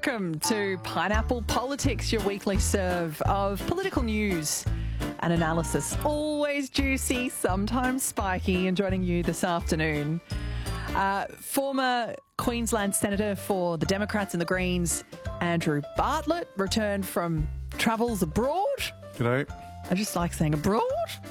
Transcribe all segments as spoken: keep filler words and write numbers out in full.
Welcome to Pineapple Politics, your weekly serve of political news and analysis. Always juicy, sometimes spiky. And joining you this afternoon, uh, former Queensland Senator for the Democrats and the Greens, Andrew Bartlett, returned from travels abroad. G'day. I just like saying abroad.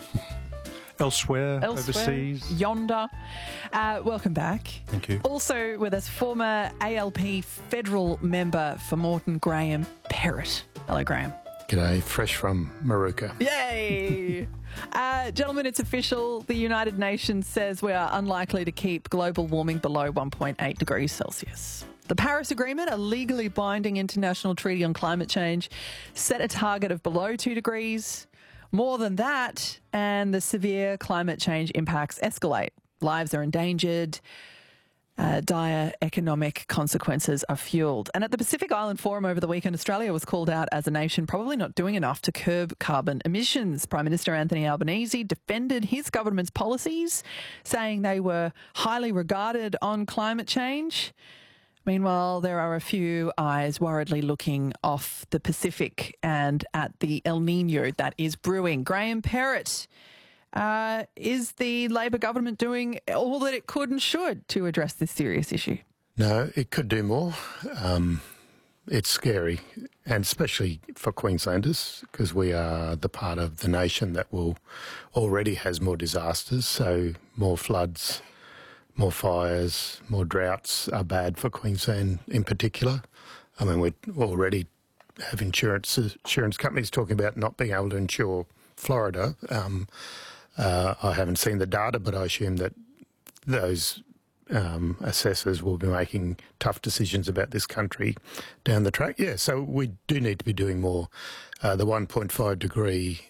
Elsewhere, Elsewhere, overseas. Yonder. Uh, welcome back. Thank you. Also with us, former A L P federal member for Moreton, Graham Perrett. Hello, Graham. G'day, fresh from Maruka. Yay! uh, gentlemen, it's official. The United Nations says we are unlikely to keep global warming below one point eight degrees Celsius. The Paris Agreement, a legally binding international treaty on climate change, set a target of below two degrees. More than that, and the severe climate change impacts escalate. Lives are endangered. Uh, dire economic consequences are fuelled. And at the Pacific Island Forum over the weekend, Australia was called out as a nation probably not doing enough to curb carbon emissions. Prime Minister Anthony Albanese defended his government's policies, saying they were highly regarded on climate change. Meanwhile, there are a few eyes worriedly looking off the Pacific and at the El Niño that is brewing. Graham Perrett, uh, is the Labor government doing all that it could and should to address this serious issue? No, it could do more. Um, it's scary, and especially for Queenslanders, because we are the part of the nation that will already has more disasters, so more floods, more fires, more droughts are bad for Queensland in particular. I mean, we already have insurance insurance companies talking about not being able to insure Florida. Um, uh, I haven't seen the data, but I assume that those um, assessors will be making tough decisions about this country down the track. Yeah, so we do need to be doing more. Uh, the one point five degree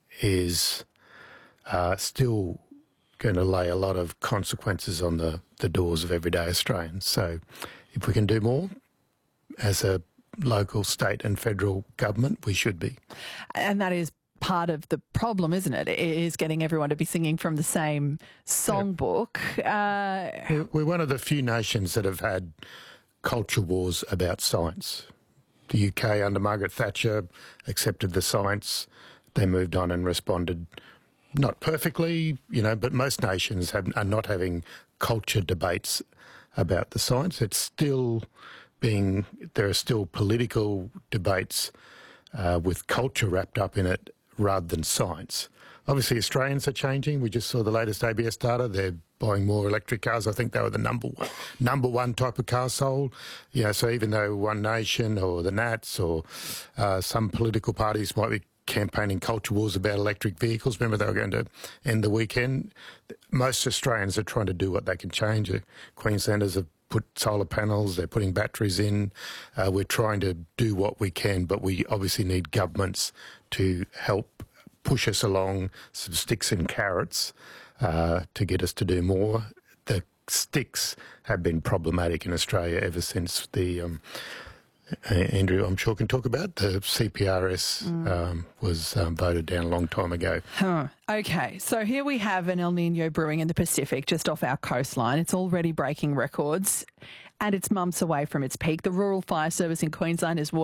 is uh, still going to lay a lot of consequences on the, the doors of everyday Australians. So if we can do more as a local, state and federal government, we should be. And that is part of the problem, isn't it? It is getting everyone to be singing from the same songbook. Yeah. Uh, We're one of the few nations that have had culture wars about science. The U K under Margaret Thatcher accepted the science. They moved on and responded not perfectly, you know, but most nations have, are not having culture debates about the science. It's still being, there are still political debates uh, with culture wrapped up in it rather than science. Obviously, Australians are changing. We just saw the latest A B S data. They're buying more electric cars. I think they were the number one, number one type of car sold. You know, so even though One Nation or the Nats or uh, some political parties might be campaigning culture wars about electric vehicles. Remember, they were going to end the weekend. Most Australians are trying to do what they can change. Queenslanders have put solar panels, they're putting batteries in. Uh, we're trying to do what we can, but we obviously need governments to help push us along, some sticks and carrots uh, to get us to do more. The sticks have been problematic in Australia ever since the... Um, Uh, Andrew, I'm sure, can talk about the C P R S mm. um, was um, voted down a long time ago. Huh. Okay, so here we have an El Niño brewing in the Pacific, just off our coastline. It's already breaking records, and it's months away from its peak. The Rural Fire Service in Queensland is